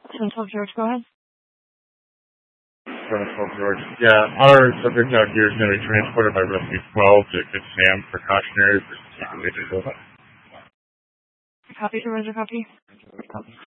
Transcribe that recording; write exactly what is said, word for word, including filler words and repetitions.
ten twelve George, go ahead. ten twelve George. Yeah, our subject out here is going to be transported by Rescue twelve to Good Sam precautionary for secret. Copy to Roger, copy.